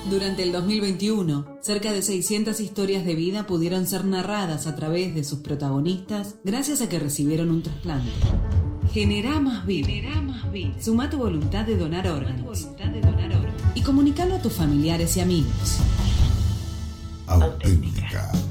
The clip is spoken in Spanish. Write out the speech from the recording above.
Durante el 2021, cerca de 600 historias de vida pudieron ser narradas a través de sus protagonistas gracias a que recibieron un trasplante. Generá más vida. Suma tu voluntad de donar órganos. Y comunicalo a tus familiares y amigos. Auténtica.